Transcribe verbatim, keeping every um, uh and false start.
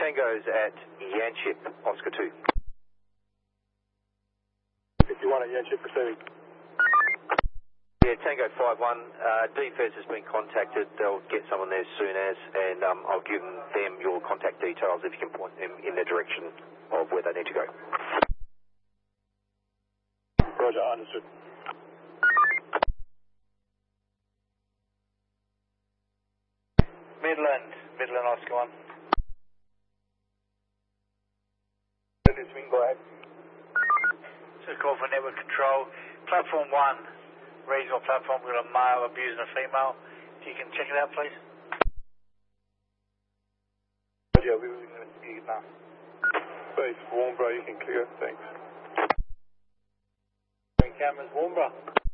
Tango's at Yanchep, Oscar two. fifty-one at Yanchep receiving. Yeah, Tango five one, uh, D F E S has been contacted. They'll get someone there as soon as, and um, I'll give them your contact details if you can point them in the direction of where they need to go. Roger, understood. Midland, Midland Oscar one. This wing, go ahead. Just call for network control. Platform one, regional platform, we've got a male abusing a female. If you can check it out, please. Yeah, we're going to investigate it now. Base Warnbro, you can clear, thanks. Cameras, Warnbro.